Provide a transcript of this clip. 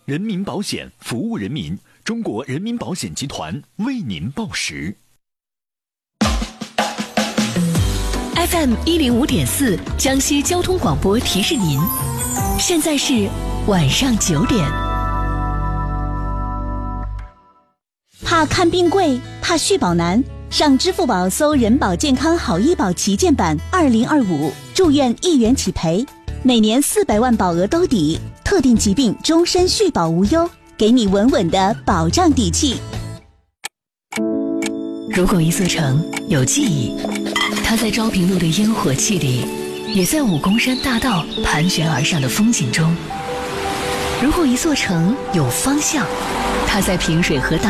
人民保险服务人民，中国人民保险集团为您报时。 FM 105.4江西交通广播提示您，现在是晚上9点。 怕看病贵，怕续保难，上支付宝搜人保健康好医保旗舰版2025，住院1元起赔，每年400万保额兜底，特定疾病终身续保无忧，给你稳稳的保障底气。 如果一座城有记忆，它在昭平路的烟火气里，也在武功山大道盘旋而上的风景中。如果一座城有方向，它在平水河大